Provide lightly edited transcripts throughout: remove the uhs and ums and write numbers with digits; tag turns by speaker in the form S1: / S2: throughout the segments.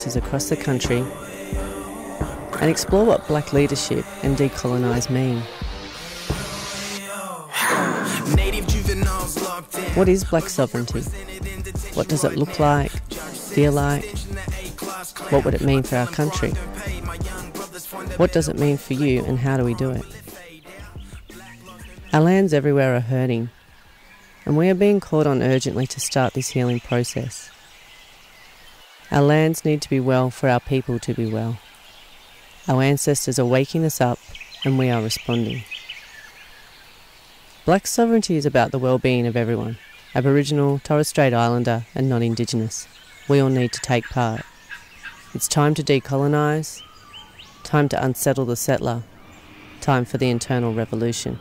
S1: across the country and explore what black leadership and decolonise mean. What is black sovereignty? What does it look like, feel like? What would it mean for our country? What does it mean for you, and how do we do it? Our lands everywhere are hurting, and we are being called on urgently to start this healing process. Our lands need to be well for our people to be well. Our ancestors are waking us up, and we are responding. Black sovereignty is about the well-being of everyone, Aboriginal, Torres Strait Islander and non-Indigenous. We all need to take part. It's time to decolonise, time to unsettle the settler, time for the internal revolution.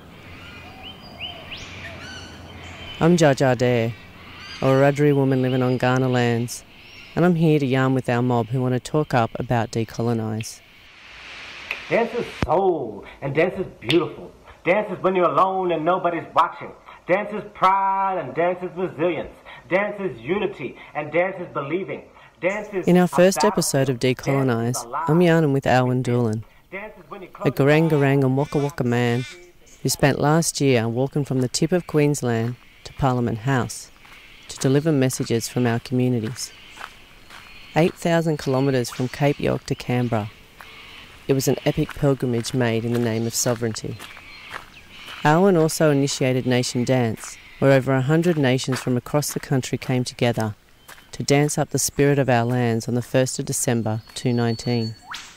S1: I'm Jaja Dare, a Wiradjuri woman living on Kaurna lands, and I'm here to yarn with our mob who want to talk up about decolonise.
S2: Dance is soul, and dance is beautiful. Dance is when you're alone and nobody's watching. Dance is pride, and dance is resilience. Dance is unity, and dance is believing. Dance is
S1: in our first episode of Decolonise, I'm yarning with Alwyn Doolan, a Garang and Waka Waka man who spent last year walking from the tip of Queensland to Parliament House to deliver messages from our communities. 8,000 kilometres from Cape York to Canberra. It was an epic pilgrimage made in the name of sovereignty. Alwyn also initiated Nation Dance, where over 100 nations from across the country came together to dance up the spirit of our lands on the 1st of December 2019.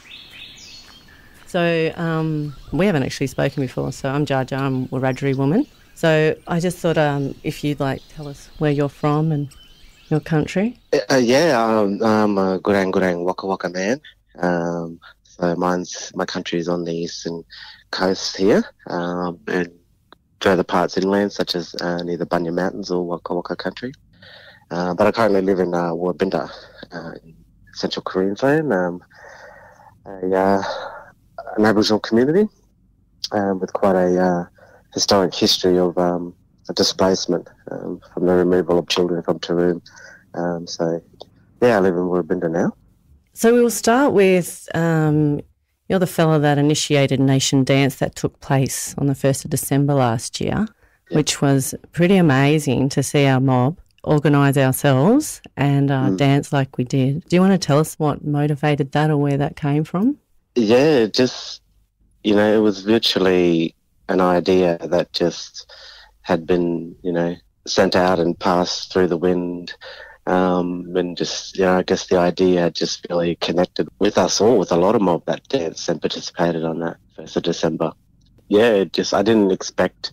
S1: So we haven't actually spoken before, so I'm Jaja, I'm a Wiradjuri woman. So I just thought if you'd like tell us where you're from and your country.
S3: I'm a Gurang Waka Waka man. So my country is on the eastern coast here, and further parts inland, such as near the Bunya Mountains or Waka Waka country. But I currently live in Woorabinda, in central Queensland, an Aboriginal community with quite a historic history of displacement from the removal of children from Taroom. I live in Woorabinda now.
S1: So we'll start with you're the fellow that initiated Nation Dance that took place on the 1st of December last year, which was pretty amazing to see our mob organise ourselves and dance like we did. Do you want to tell us what motivated that or where that came from?
S3: Yeah, just, it was virtually an idea that just had been, sent out and passed through the wind. And just, I guess the idea just really connected with us all, with a lot of mob that danced and participated on that 1st of December. Yeah, I didn't expect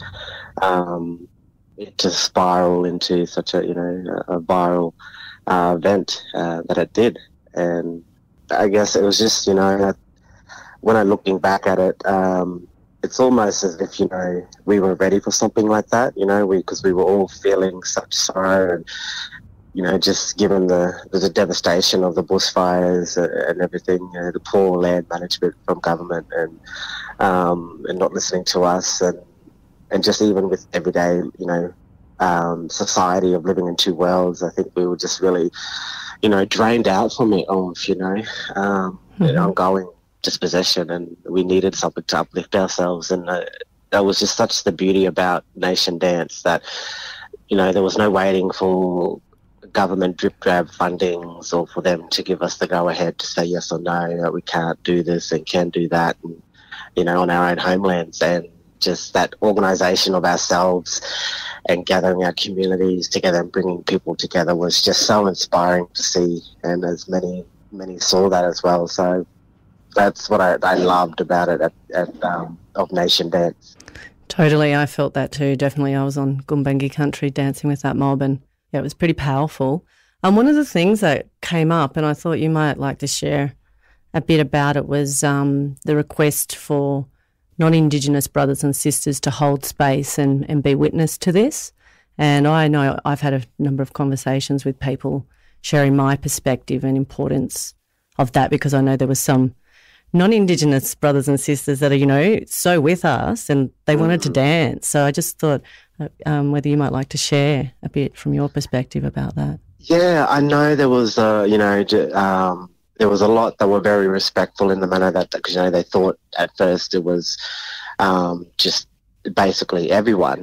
S3: it to spiral into such a viral event that it did. And I guess it was just, when I'm looking back at it, it's almost as if, we were ready for something like that, because we were all feeling such sorrow and, just given the devastation of the bushfires and everything, the poor land management from government and not listening to us and just even with everyday, society of living in two worlds, I think we were just really, drained out from it of, an ongoing dispossession, and we needed something to uplift ourselves. And that was just such the beauty about Nation Dance that, there was no waiting for government drip grab fundings or for them to give us the go ahead to say yes or no, that we can't do this and can do that, and, on our own homelands. And just that organisation of ourselves and gathering our communities together and bringing people together was just so inspiring to see, and as many saw that as well. So that's what I loved about it of Nation Dance.
S1: Totally, I felt that too. Definitely, I was on Gumbaynggirr country dancing with that mob, and it was pretty powerful. One of the things that came up, and I thought you might like to share a bit about it, was the request for non-Indigenous brothers and sisters to hold space and be witness to this. And I know I've had a number of conversations with people sharing my perspective and importance of that, because I know there was some non-Indigenous brothers and sisters that are, so with us, and they wanted to dance. So I just thought whether you might like to share a bit from your perspective about that.
S3: Yeah, I know there was, there was a lot that were very respectful in the manner that, because, you know, they thought at first it was just basically everyone.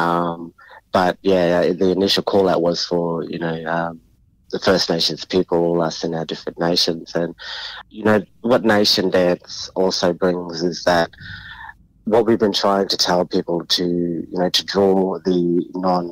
S3: But yeah, the initial call out was for, you know, the First Nations people, us in our different nations. And, you know, what Nation Dance also brings is that what we've been trying to tell people to, you know, to draw the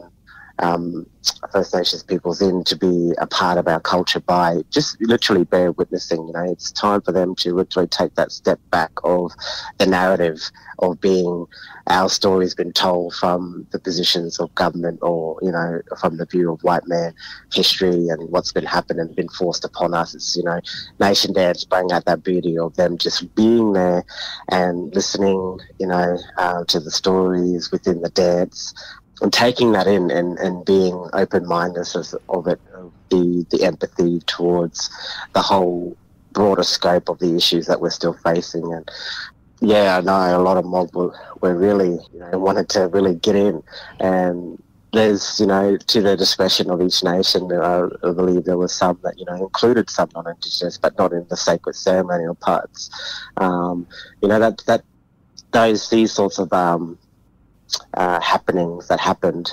S3: First Nations peoples in to be a part of our culture by just literally bear witnessing. You know, it's time for them to literally take that step back of the narrative of being our story's been told from the positions of government, or, you know, from the view of white man history and what's been happened and been forced upon us. It's, you know, Nation Dance bring out that beauty of them just being there and listening, you know, to the stories within the dance, and taking that in and being open-minded of it, of the empathy towards the whole broader scope of the issues that we're still facing. And yeah, I know a lot of mob were really, you know, wanted to really get in. And there's, you know, to the discretion of each nation, I believe there was some that, you know, included some non-Indigenous, but not in the sacred ceremonial parts. You know, these sorts of happenings that happened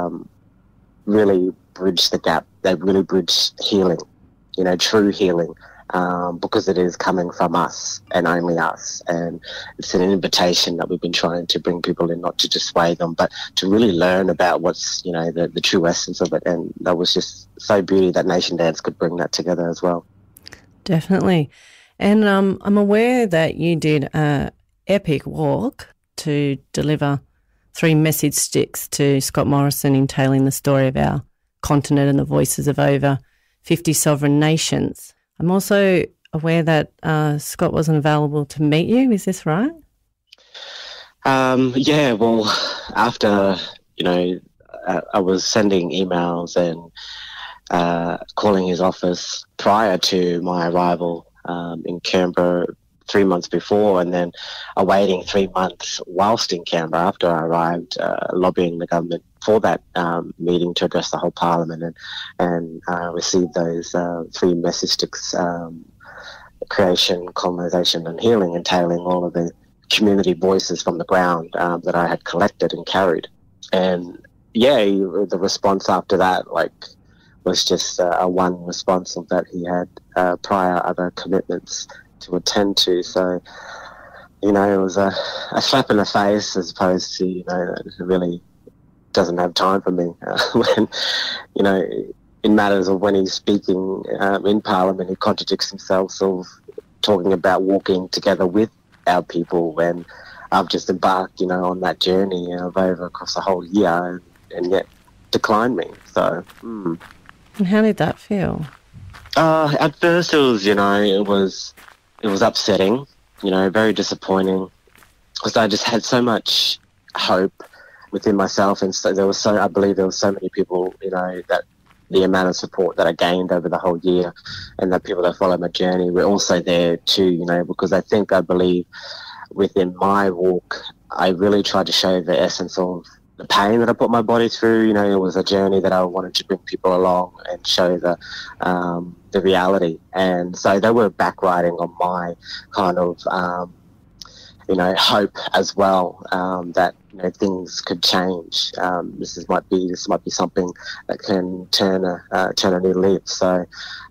S3: really bridge the gap. They really bridge healing, you know, true healing, because it is coming from us and only us. And it's an invitation that we've been trying to bring people in, not to dissuade them, but to really learn about what's, you know, the true essence of it. And that was just so beauty that Nation Dance could bring that together as well.
S1: Definitely. And I'm aware that you did an epic walk to deliver 3 message sticks to Scott Morrison entailing the story of our continent and the voices of over 50 sovereign nations. I'm also aware that Scott wasn't available to meet you. Is this right?
S3: Yeah, well, after, you know, I was sending emails and calling his office prior to my arrival in Canberra 3 months before, and then awaiting 3 months whilst in Canberra after I arrived, lobbying the government for that meeting to address the whole parliament, and received those 3 message sticks, creation, colonisation and healing, entailing all of the community voices from the ground that I had collected and carried. And yeah, the response after that, like, was just a one response of that he had prior other commitments to attend to. So, you know, it was a slap in the face, as opposed to, you know, it really doesn't have time for me when, you know, in matters of when he's speaking in Parliament, he contradicts himself, sort of talking about walking together with our people, when I've just embarked, you know, on that journey of over across a whole year, and yet declined me. So.
S1: And how did that feel?
S3: At first, it was, you know, it was upsetting, you know, very disappointing, because I just had so much hope within myself, and so I believe there was so many people, you know, that the amount of support that I gained over the whole year, and that people that followed my journey were also there too, you know, because I believe within my walk, I really tried to show the essence of the pain that I put my body through. You know, it was a journey that I wanted to bring people along and show the reality. And so they were backriding on my kind of, you know, hope as well, that, you know, things could change. This might be something that can turn a new leaf. So,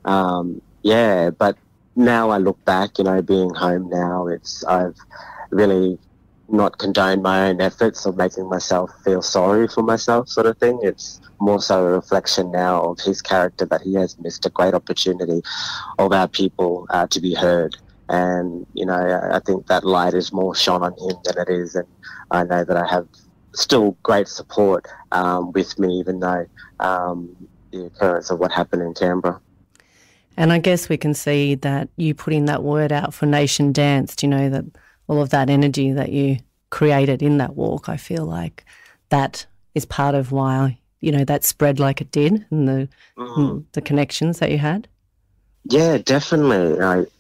S3: yeah, but now I look back, you know, being home now, I've really not condone my own efforts of making myself feel sorry for myself, sort of thing. It's more so a reflection now of his character, that he has missed a great opportunity of our people to be heard. And, you know, I think that light is more shone on him than it is. And I know that I have still great support with me, even though the occurrence of what happened in Canberra.
S1: And I guess we can see that you putting that word out for Nation Dance, you know, that all of that energy that you created in that walk, I feel like that is part of why, you know, that spread like it did, and the connections that you had. Yeah,
S3: definitely.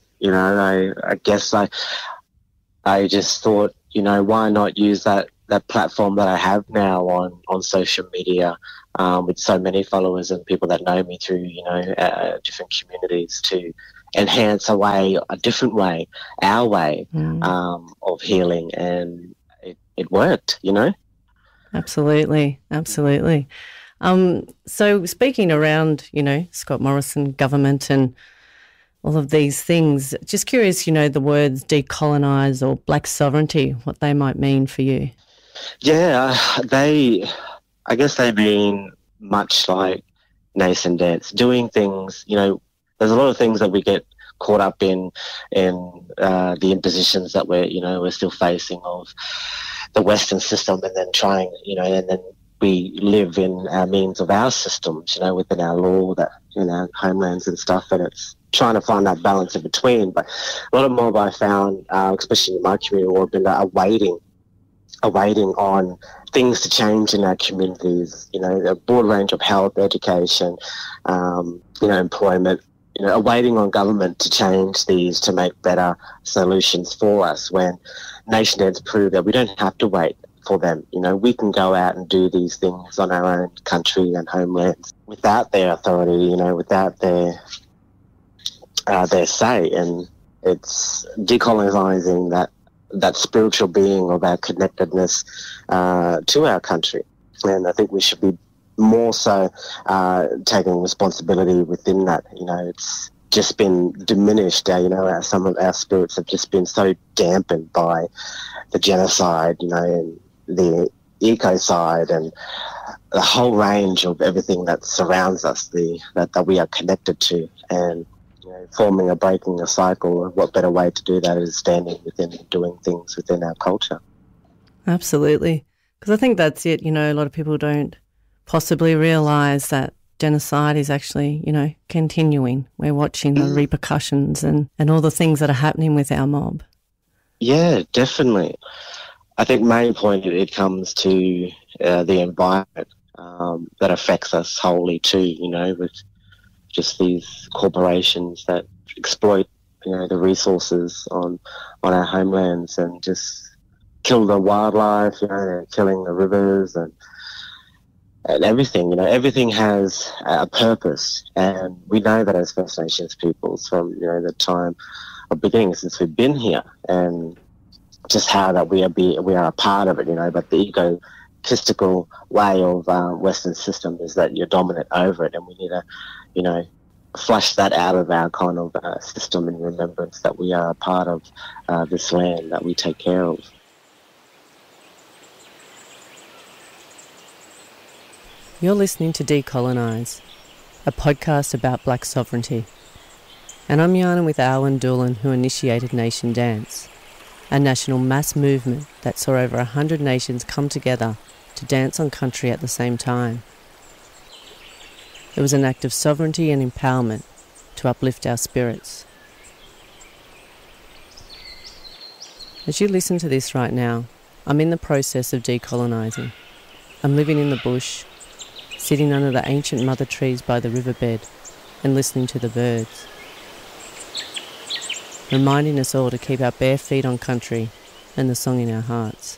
S3: I guess I just thought, you know, why not use that platform that I have now on social media, with so many followers and people that know me through, you know, different communities, to enhance a different way, our way of healing, and it worked, you know.
S1: Absolutely, absolutely. So speaking around, you know, Scott Morrison government and all of these things, just curious, you know, the words decolonise or black sovereignty, what they might mean for you.
S3: Yeah, I guess they mean much like Nation Dance, doing things, you know, there's a lot of things that we get caught up in the impositions that we're still facing of the Western system, and then trying, you know, and then we live in our means of our systems, you know, within our law, that in our homelands and stuff, and it's trying to find that balance in between. But a lot of mob I found, especially in my community, have been awaiting on things to change in our communities, you know, a broad range of health, education, you know, employment, you know, awaiting on government to change these to make better solutions for us, when Nation Dance proved that we don't have to wait for them. You know, we can go out and do these things on our own country and homelands without their authority, you know, without their say. And it's decolonising that spiritual being of our connectedness to our country. And I think we should be more so taking responsibility within that. You know, it's just been diminished. You know, some of our spirits have just been so dampened by the genocide, you know, and the ecocide and the whole range of everything that surrounds us, that we are connected to. And breaking a cycle, what better way to do that is standing within and doing things within our culture.
S1: Absolutely. Because I think that's it. You know, a lot of people don't possibly realise that genocide is actually, you know, continuing. We're watching the repercussions and all the things that are happening with our mob.
S3: Yeah, definitely. I think main point it comes to the environment that affects us wholly too, you know, with just these corporations that exploit, you know, the resources on our homelands and just kill the wildlife, you know, and killing the rivers and everything. You know, everything has a purpose, and we know that as First Nations peoples from, you know, the time of beginning since we've been here, and just how that we are a part of it, you know. But the egotistical way of Western system is that you're dominant over it, and we need to, you know, flush that out of our kind of system in remembrance that we are a part of this land that we take care of.
S1: You're listening to Decolonise, a podcast about black sovereignty. And I'm Yana with Alan Doolan, who initiated Nation Dance, a national mass movement that saw over 100 nations come together to dance on country at the same time. It was an act of sovereignty and empowerment to uplift our spirits. As you listen to this right now, I'm in the process of decolonising. I'm living in the bush, sitting under the ancient mother trees by the riverbed and listening to the birds, reminding us all to keep our bare feet on country and the song in our hearts.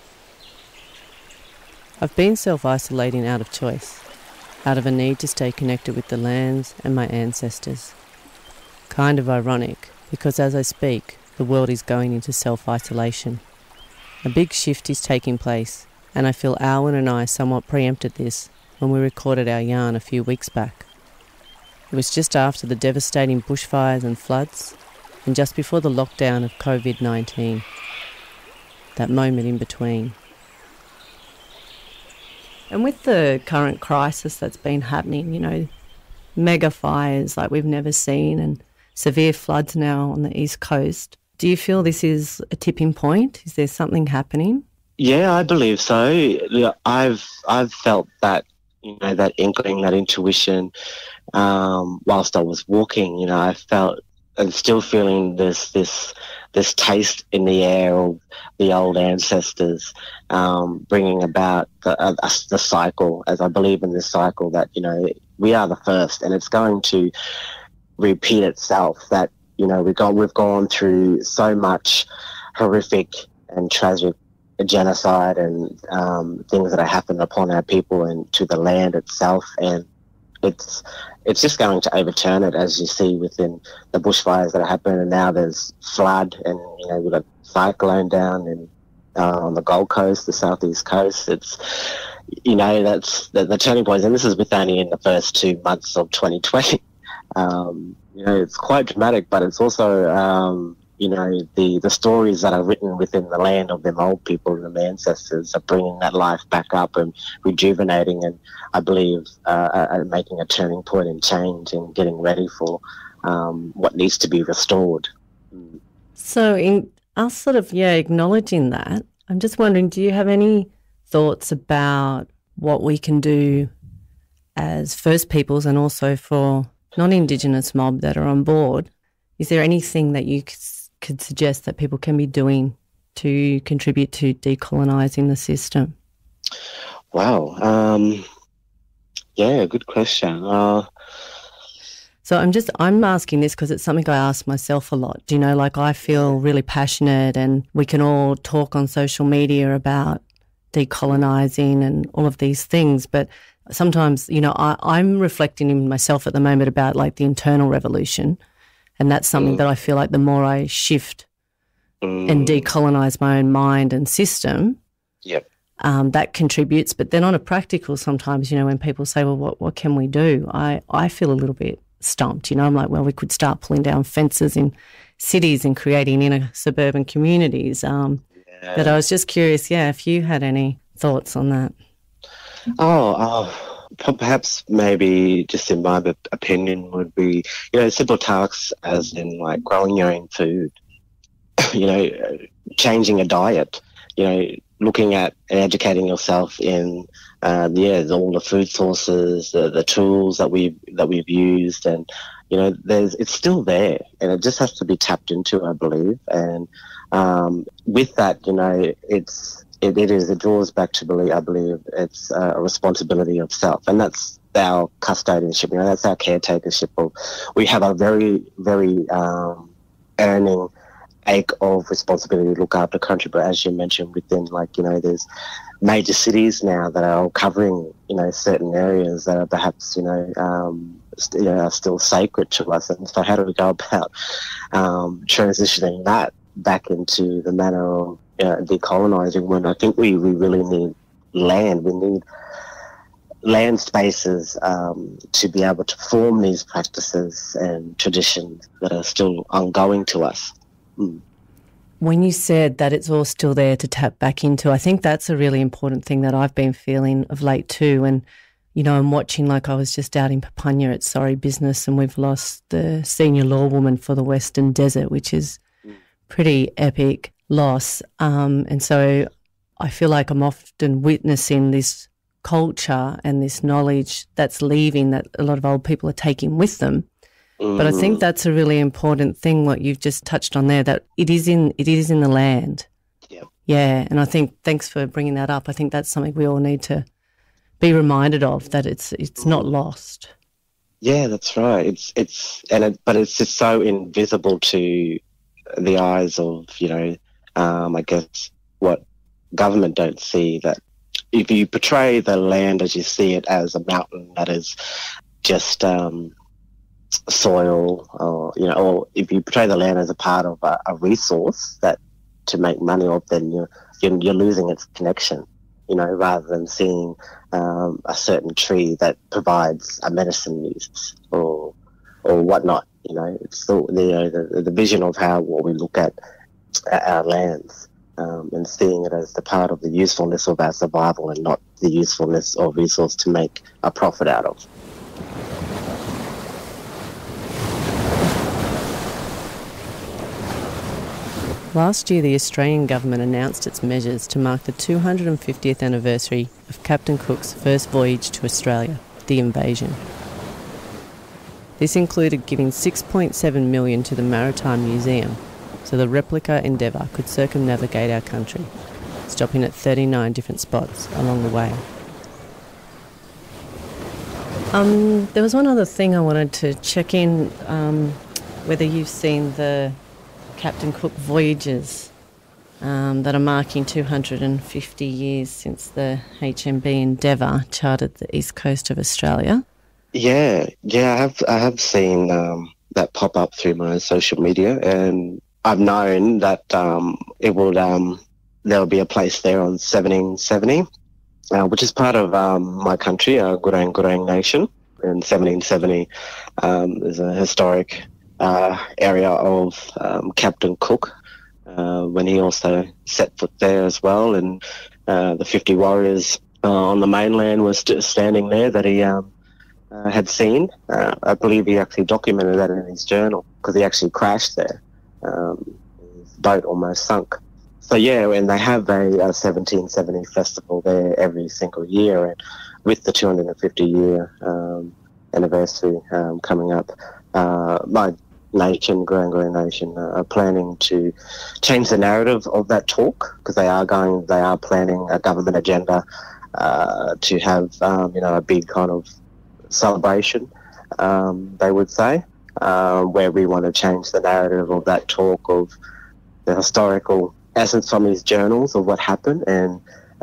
S1: I've been self-isolating out of choice, out of a need to stay connected with the lands and my ancestors. Kind of ironic, because as I speak, the world is going into self-isolation. A big shift is taking place, and I feel Alwyn and I somewhat preempted this when we recorded our yarn a few weeks back. It was just after the devastating bushfires and floods, and just before the lockdown of COVID-19. That moment in between. And with the current crisis that's been happening, you know, mega fires like we've never seen and severe floods now on the East Coast, do you feel this is a tipping point? Is there something happening?
S3: Yeah, I believe so. I've felt that, you know, that inkling, that intuition, whilst I was walking. You know, I felt and still feeling this taste in the air of the old ancestors, bringing about the cycle, as I believe in this cycle that, you know, we are the first, and it's going to repeat itself. That, you know, we've gone through so much horrific and tragic genocide and things that have happened upon our people and to the land itself, and it's it's just going to overturn it, as you see within the bushfires that are happening. And now there's flood, and we've got cyclone down on the Gold Coast, the southeast coast. It's that's the turning point, and this is with only in the first 2 months of 2020. It's quite dramatic, but it's also the stories that are written within the land of them old people and the ancestors are bringing that life back up and rejuvenating, and I believe making a turning point in change and getting ready for what needs to be restored.
S1: So in us sort of, acknowledging that, I'm just wondering, do you have any thoughts about what we can do as First Peoples and also for non-Indigenous mob that are on board? Is there anything that you could suggest that people can be doing to contribute to decolonising the system?
S3: Wow. Good question.
S1: So I'm asking this because it's something I ask myself a lot. I feel really passionate, and we can all talk on social media about decolonising and all of these things. But sometimes, I'm reflecting in myself at the moment about like the internal revolution. And that's something that I feel like the more I shift and decolonise my own mind and system, that contributes. But then on a practical, sometimes, when people say, well, what can we do? I feel a little bit stumped. I'm like, well, we could start pulling down fences in cities and creating inner suburban communities. But I was just curious, if you had any thoughts on that.
S3: Perhaps maybe just in my opinion would be, simple tasks as in like growing your own food, changing a diet, looking at and educating yourself in, all the food sources, the tools that we've used, and, it's still there, and it just has to be tapped into, I believe. And with that, it draws back to I believe it's a responsibility of self, and that's our custodianship. That's our caretakership. We have a very, very earning ache of responsibility to look after country. But as you mentioned, within there's major cities now that are covering certain areas that are perhaps are still sacred to us. And so, how do we go about transitioning that back into the manner of decolonising, when I think we really need land. We need land spaces to be able to form these practices and traditions that are still ongoing to us.
S1: When you said that it's all still there to tap back into, I think that's a really important thing that I've been feeling of late too. And, I'm watching, like I was just out in Papunya at Sorry Business, and we've lost the senior law woman for the Western Desert, which is pretty epic loss. And so I feel like I'm often witnessing this culture and this knowledge that's leaving, that a lot of old people are taking with them. But I think that's a really important thing, what you've just touched on there, that it is in the land. Yeah, and I think, thanks for bringing that up. I think that's something we all need to be reminded of, that it's not lost.
S3: Yeah, that's right. But it's just so invisible to the eyes of, I guess what government don't see, that if you portray the land as you see it as a mountain that is just soil, or if you portray the land as a part of a resource that to make money off, then you're losing its connection, rather than seeing a certain tree that provides a medicine use or whatnot. It's still the vision of what we look at our lands, and seeing it as the part of the usefulness of our survival and not the usefulness of resource to make a profit out of.
S1: Last year, the Australian government announced its measures to mark the 250th anniversary of Captain Cook's first voyage to Australia, the Invasion. This included giving $6.7 million to the Maritime Museum so the replica Endeavour could circumnavigate our country, stopping at 39 different spots along the way. There was one other thing I wanted to check in, whether you've seen the Captain Cook voyages that are marking 250 years since the HMB Endeavour charted the east coast of Australia.
S3: I have seen that pop up through my social media, and I've known that it would there'll be a place there on 1770, which is part of my country, Gurang Gurang Nation. In 1770, there's a historic area of Captain Cook when he also set foot there as well, and the 50 warriors on the mainland were standing there that he had seen. I believe he actually documented that in his journal because he actually crashed there. His boat almost sunk. So yeah, and they have a 1770 festival there every single year, and with the 250-year anniversary coming up, my nation, Gurang Gurang Nation, are planning to change the narrative of that talk because they are planning a government agenda to have a big kind of celebration, they would say, where we want to change the narrative of that talk, of the historical essence from his journals of what happened, and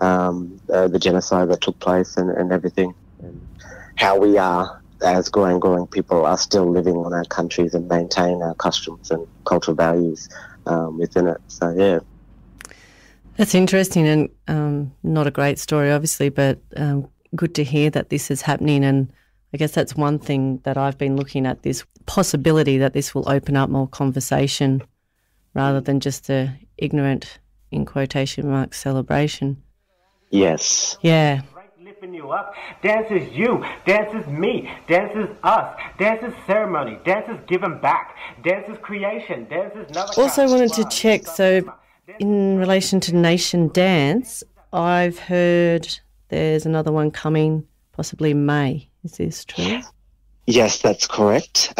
S3: the genocide that took place, and everything, and how we are, as Gurang people, are still living on our countries and maintain our customs and cultural values within it. So yeah.
S1: That's interesting, and not a great story, obviously, but good to hear that this is happening. And I guess that's one thing that I've been looking at, this possibility that this will open up more conversation rather than just a ignorant, in quotation marks, celebration.
S3: Yes.
S1: Yeah.
S2: Lifting you up. Dance is you. Dance is me. Dance is us. Dance is ceremony. Dance is giving back. Dance is creation. Dance is never.
S1: Also wanted to check, so in relation to Nation Dance, I've heard there's another one coming possibly in May. Is this true?
S3: Yes, that's correct.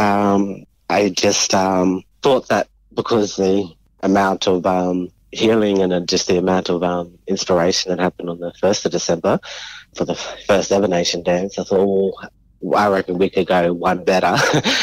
S3: I just thought that because the amount of healing and just the amount of inspiration that happened on the 1st of December for the first ever Nation Dance, I thought, I reckon we could go one better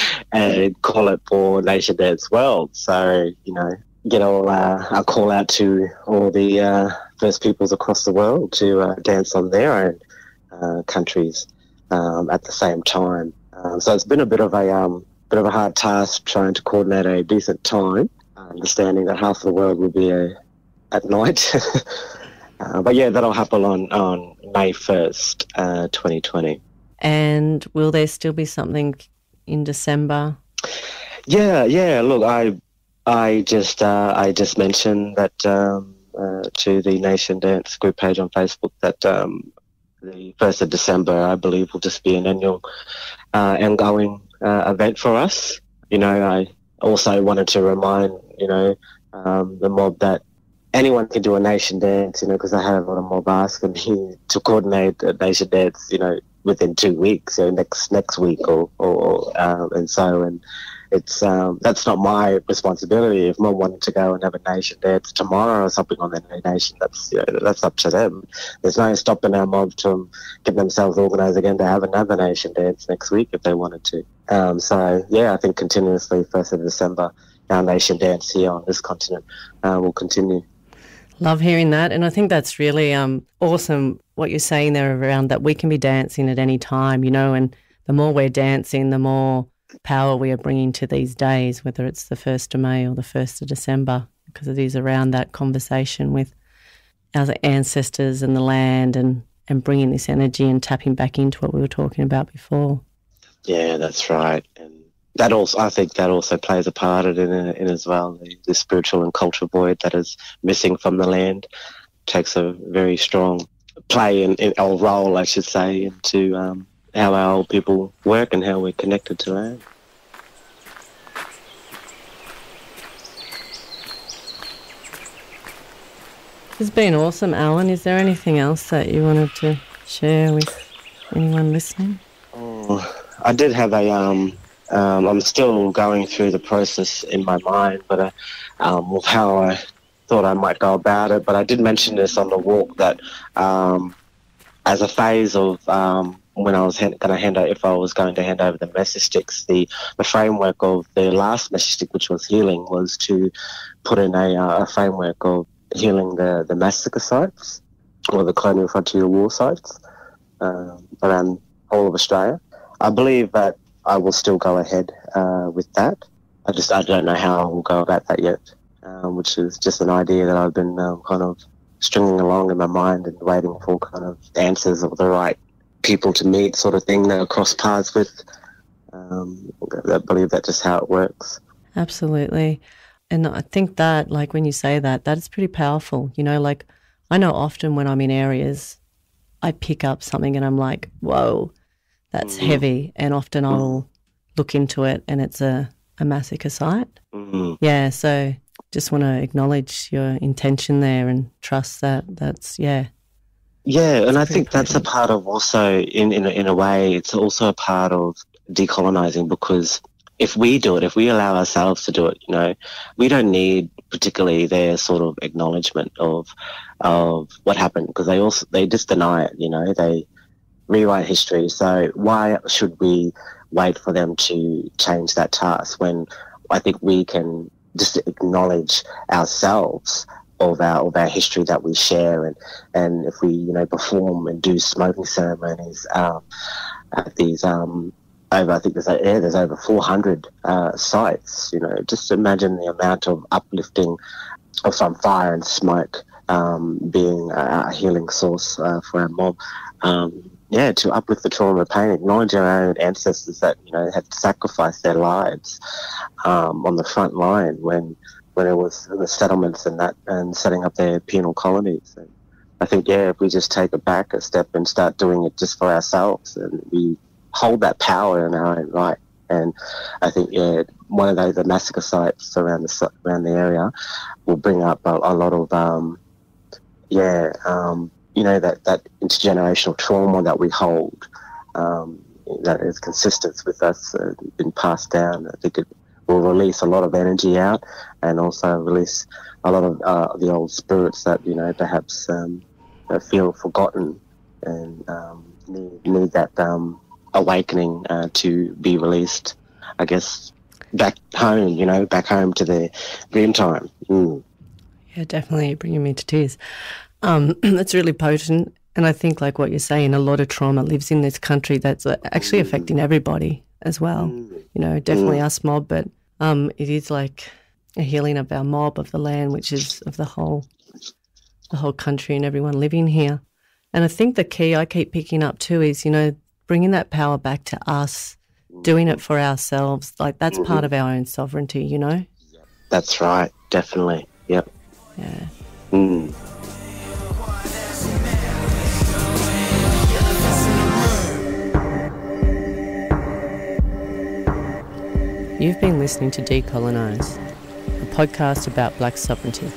S3: and call it for Nation Dance World. So, get a call out to all the First Peoples across the world to dance on their own countries at the same time. So it's been a bit of a hard task trying to coordinate a decent time, understanding that half of the world will be at night. But yeah, that'll happen on May 1st, 2020.
S1: And will there still be something in December?
S3: Yeah. Look, I just mentioned that to the Nation Dance group page on Facebook that the 1st of December, I believe, will just be an annual ongoing event for us. I also wanted to remind, the mob that anyone can do a Nation Dance, because I had a lot of mob asking me to coordinate a Nation Dance, within 2 weeks, next week or and it's that's not my responsibility. If mom wanted to go and have a Nation Dance tomorrow or something on their nation, that's up to them. There's no stopping our mob to get themselves organised again to have another Nation Dance next week if they wanted to. So yeah, I think continuously 1st of December, our Nation Dance here on this continent will continue.
S1: Love hearing that, and I think that's really awesome what you're saying there around that we can be dancing at any time, and the more we're dancing, the more power we are bringing to these days, whether it's the 1st of May or the 1st of December, because it is around that conversation with our ancestors and the land and bringing this energy and tapping back into what we were talking about before. Yeah,
S3: that's right. And that also, I think that also plays a part in as well, the spiritual and cultural void that is missing from the land takes a very strong play or role, I should say, into how our old people work and how we're connected to land.
S1: It's been awesome, Alan. Is there anything else that you wanted to share with anyone listening?
S3: I did have I'm still going through the process in my mind, but of how I thought I might go about it. But I did mention this on the walk that as a phase of when I was going to hand over, if I was going to hand over the message sticks, the framework of the last message stick, which was healing, was to put in a framework of healing the massacre sites or the colonial frontier war sites around all of Australia. I believe that I will still go ahead with that. I don't know how I will go about that yet, which is just an idea that I've been kind of stringing along in my mind and waiting for kind of answers or the right people to meet sort of thing that I cross paths with. I believe that's just how it works.
S1: Absolutely. And I think that, like, when you say that, that is pretty powerful. You know, like, I know often when I'm in areas, I pick up something and I'm like, whoa, that's heavy. And often I'll look into it and it's a massacre site. Yeah, so just want to acknowledge your intention there and trust that that's, Yeah,
S3: and I think that's a part of also, in a way, it's also a part of decolonising, because if we do it, if we allow ourselves to do it, you know, we don't need particularly their sort of acknowledgement of what happened, because they just deny it, you know, they rewrite history. So why should we wait for them to change that task when I think we can just acknowledge ourselves of our history that we share, and if we, you know, perform and do smoking ceremonies at these I think there's over 400 sites. You know, just imagine the amount of uplifting of some fire and smoke being a healing source for our mob. To uplift the trauma and pain, acknowledge our own ancestors that, you know, had sacrificed their lives on the front line when it was the settlements and setting up their penal colonies. And I think, if we just take it back a step and start doing it just for ourselves, and we hold that power in our own right. And I think, one of those massacre sites around the area will bring up a lot of, you know, that intergenerational trauma that we hold, that is consistent with us, been passed down. I think it will release a lot of energy out, and also release a lot of the old spirits that, you know, perhaps feel forgotten and need that awakening to be released, I guess, back home, you know, back home to their dream time.
S1: Yeah, definitely bringing me to tears. That's really potent. And I think, like what you're saying, a lot of trauma lives in this country that's actually affecting everybody as well. You know, definitely us mob, but it is like a healing of our mob, of the land, which is of the whole country and everyone living here. And I think the key I keep picking up too is, you know, bringing that power back to us, doing it for ourselves. Like, that's part of our own sovereignty, you know?
S3: That's right, definitely. Yep.
S1: Yeah. You've been listening to Decolonise, a podcast about Black sovereignty.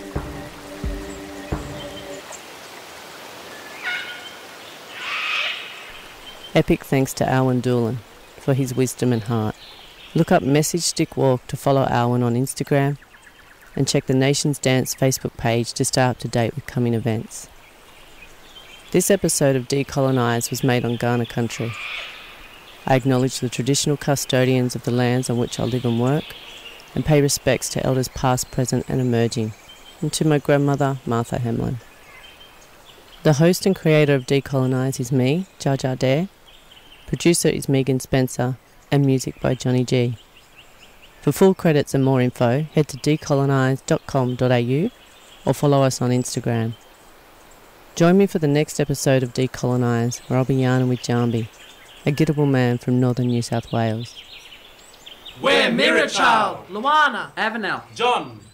S1: Epic thanks to Alwyn Doolan for his wisdom and heart. Look up Message Stick Walk to follow Alwyn on Instagram, and check the Nations Dance Facebook page to stay up to date with coming events. This episode of Decolonise was made on Kaurna country. I acknowledge the traditional custodians of the lands on which I live and work, and pay respects to elders past, present and emerging, and to my grandmother, Martha Hemlin. The host and creator of Decolonise is me, Jar Jar Dare. Producer is Megan Spencer, and music by Johnny G. For full credits and more info, head to decolonise.com.au or follow us on Instagram. Join me for the next episode of Decolonise, where I'll be yarning with Jambi, a Gidable man from northern New South Wales.
S4: We're Mirror Child,
S5: Luana,
S4: Avenel,
S5: John.